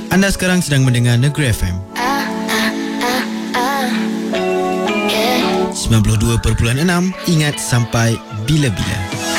Anda sekarang sedang mendengar Negeri FM 92.6. Ingat sampai bila-bila.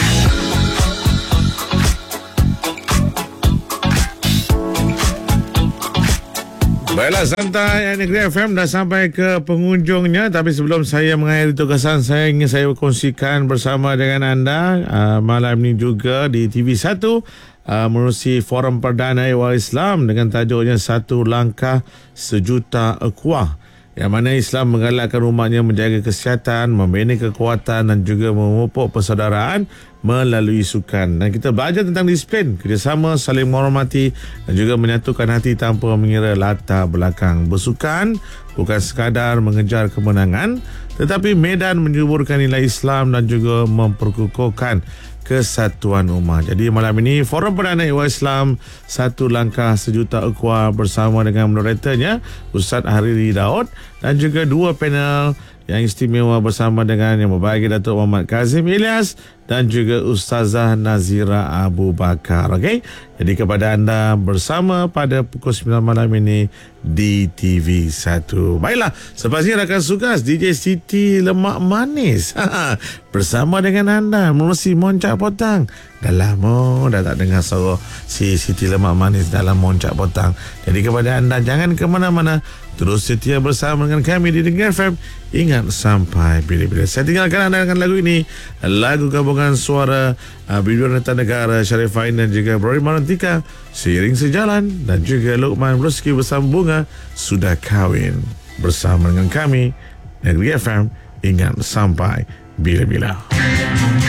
Baiklah, santai Negeri FM dah sampai ke penghujungnya. Tapi sebelum saya mengakhiri tugasan, saya ingin saya kongsikan bersama dengan anda malam ini juga di TV1 menerusi Forum Perdana Ehwal Islam dengan tajuknya Satu Langkah Sejuta Ukhuwah, yang mana Islam menggalakkan umatnya menjaga kesihatan, membina kekuatan dan juga memupuk persaudaraan melalui sukan. Dan kita belajar tentang disiplin, kerjasama, saling menghormati dan juga menyatukan hati tanpa mengira latar belakang. Bersukan bukan sekadar mengejar kemenangan, tetapi medan menyuburkan nilai Islam dan juga memperkukuhkan kesatuan umat. Jadi malam ini Forum Perdana Ehwal Islam Satu Langkah Sejuta Ukhuwah bersama dengan moderatornya Ustaz Hariri Daud dan juga dua panel yang istimewa bersama dengan yang berbahagia Datuk Muhammad Kazim Ilyas dan juga Ustazah Nazira Abu Bakar. Okey, jadi kepada anda bersama pada pukul 9 malam ini di TV1. Baiklah, selepas ini rakan sukas DJ Siti Lemak Manis bersama dengan anda menerusi Moncak Potang. Dah lama dah tak dengar suara si Siti Lemak Manis dalam Moncak Potang. Jadi kepada anda, jangan ke mana-mana, terus setia bersama dengan kami di Negeri FM. Ingat sampai bila-bila. Saya tinggalkan anda dengan lagu ini, lagu gabungan suara Biduan Negara Syarif Ain dan juga Brody Marantika, Seiring Sejalan, dan juga Luqman Ruski bersama Bunga Sudah Kahwin. Bersama dengan kami Negeri FM. Ingat sampai bila-bila.